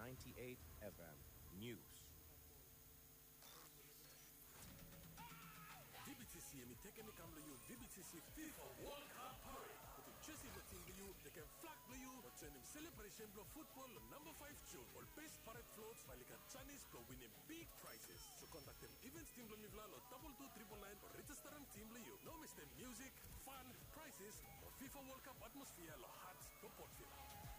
98 FM News. VBTC imitekeni kamle yu VBTC FIFA World Cup Parade. With Chelsea the team blue, they can flag blue, but sending celebration blow football on number 5 June. All best parade floats, while the Chinese blow winning big prizes. So contact them events team blue mivla or 22999 or register on team blue. No miss them music, fun, prizes, or FIFA World Cup atmosphere lo hot for Portville.